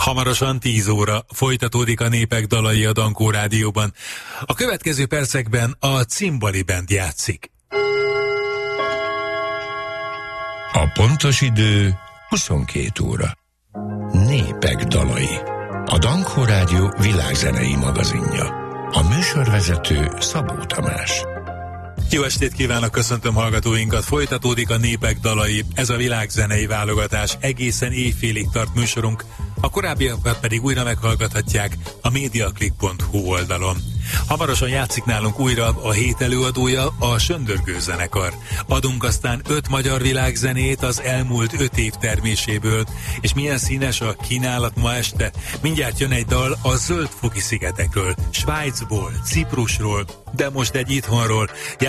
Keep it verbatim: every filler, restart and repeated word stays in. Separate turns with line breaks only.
Hamarosan tíz óra folytatódik a Népek dalai a Dankó Rádióban. A következő percekben a Cimbali Band játszik.
A pontos idő huszonkét óra. Népek dalai. A Dankó Rádió világzenei magazinja. A műsorvezető Szabó Tamás.
Jó estét kívánok, köszöntöm hallgatóinkat, folytatódik a Népek dalai, ez a világzenei válogatás, egészen éjfélig tart műsorunk, a korábbiakat pedig újra meghallgathatják a mediaclick pont hu oldalon. Hamarosan játszik nálunk újra a hét előadója, a Söndörgő zenekar. Adunk aztán öt magyar világzenét az elmúlt öt év terméséből, és milyen színes a kínálat ma este. Mindjárt jön egy dal a Zöld-foki szigetekről, Svájcból, Ciprusról, de most egy itthonról.